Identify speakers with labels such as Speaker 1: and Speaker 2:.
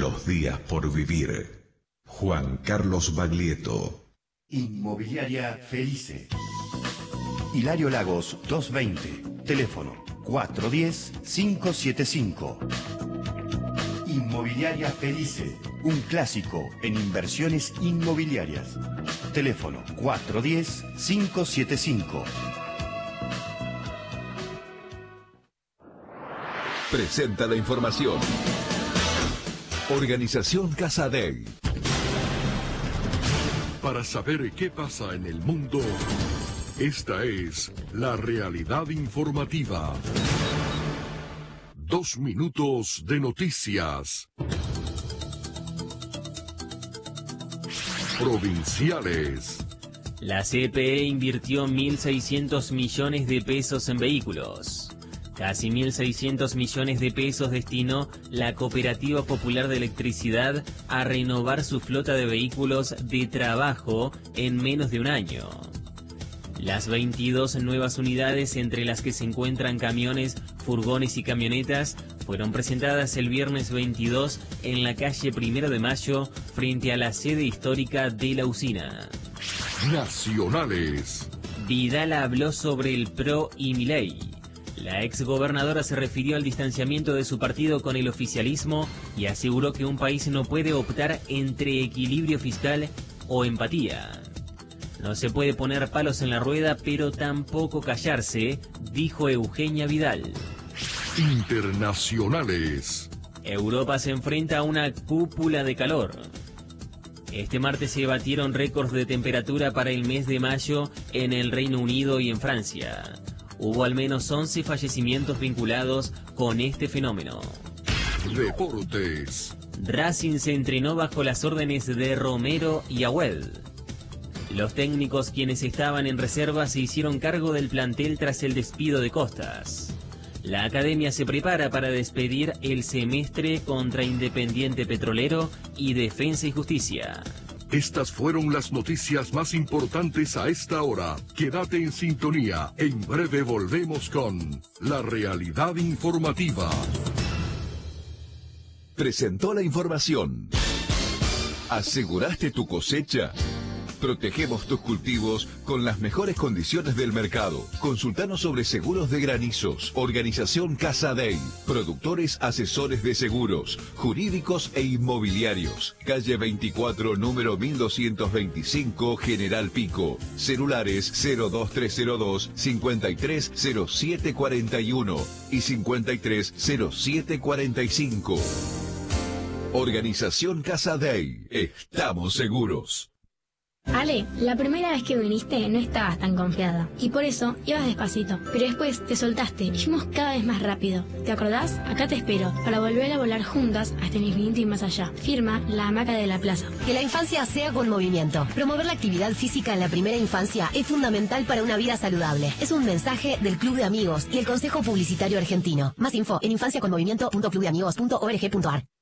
Speaker 1: los días por vivir. Juan Carlos Baglietto.
Speaker 2: Inmobiliaria Felice. Hilario Lagos 220. Teléfono 410-575. Inmobiliaria Felice. Un clásico en inversiones inmobiliarias. Teléfono 410-575.
Speaker 3: Presenta la información. Organización Casadei.
Speaker 4: Para saber qué pasa en el mundo, esta es la realidad informativa. 2 minutos de noticias. Provinciales.
Speaker 5: La CPE invirtió 1.600 millones de pesos en vehículos. Casi 1.600 millones de pesos destinó la Cooperativa Popular de Electricidad a renovar su flota de vehículos de trabajo en menos de un año. Las 22 nuevas unidades, entre las que se encuentran camiones, furgones y camionetas, fueron presentadas el viernes 22 en la calle 1 de Mayo, frente a la sede histórica de la usina.
Speaker 4: Nacionales.
Speaker 5: Vidal habló sobre el PRO y Milei. La exgobernadora se refirió al distanciamiento de su partido con el oficialismo y aseguró que un país no puede optar entre equilibrio fiscal o empatía. No se puede poner palos en la rueda, pero tampoco callarse, dijo Eugenia Vidal.
Speaker 4: Internacionales.
Speaker 5: Europa se enfrenta a una cúpula de calor. Este martes se batieron récords de temperatura para el mes de mayo en el Reino Unido y en Francia. Hubo al menos 11 fallecimientos vinculados con este fenómeno.
Speaker 4: Deportes.
Speaker 5: Racing se entrenó bajo las órdenes de Romero y Agüed. Los técnicos, quienes estaban en reserva, se hicieron cargo del plantel tras el despido de Costas. La academia se prepara para despedir el semestre contra Independiente Petrolero y Defensa y Justicia.
Speaker 4: Estas fueron las noticias más importantes a esta hora. Quédate en sintonía. En breve volvemos con la realidad informativa.
Speaker 3: Presentó la información. ¿Aseguraste tu cosecha? Protegemos tus cultivos con las mejores condiciones del mercado. Consultanos sobre seguros de granizos. Organización Casadei. Productores asesores de seguros, jurídicos e inmobiliarios. Calle 24, número 1225, General Pico. Celulares 02302 530741 y 530745. Organización Casadei. Estamos seguros.
Speaker 6: Ale, la primera vez que viniste no estabas tan confiada y por eso ibas despacito, pero después te soltaste y fuimos cada vez más rápido. ¿Te acordás? Acá te espero para volver a volar juntas hasta el infinito y más allá. Firma La Hamaca de la Plaza.
Speaker 7: Que la infancia sea con movimiento. Promover la actividad física en la primera infancia es fundamental para una vida saludable. Es un mensaje del Club de Amigos y el Consejo Publicitario Argentino. Más info en infanciaconmovimiento.clubdeamigos.org.ar.